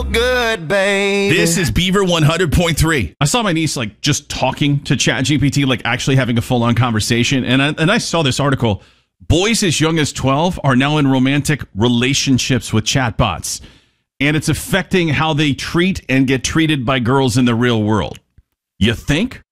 Good, baby. This is Beaver 100.3. I saw my niece like just talking to ChatGPT, like actually having a full-on conversation. And I saw this article. Boys as young as 12 are now in romantic relationships with chatbots. And it's affecting how they treat and get treated by girls in the real world. You think?